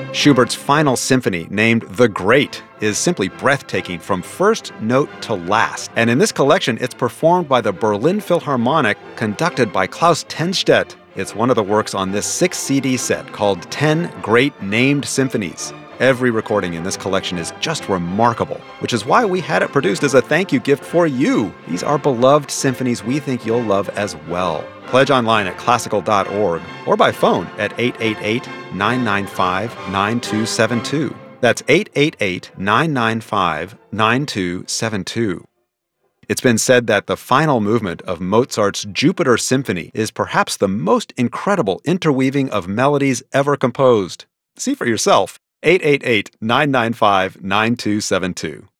Schubert's final symphony, named The Great, is simply breathtaking from first note to last. And in this collection, it's performed by the Berlin Philharmonic, conducted by Klaus Tenstedt. It's one of the works on this 6-CD set called 10 Great Named Symphonies. Every recording in this collection is just remarkable, which is why we had it produced as a thank you gift for you. These are beloved symphonies we think you'll love as well. Pledge online at classical.org or by phone at 888-995-9272. That's 888-995-9272. It's been said that the final movement of Mozart's Jupiter Symphony is perhaps the most incredible interweaving of melodies ever composed. See for yourself. 888-995-9272.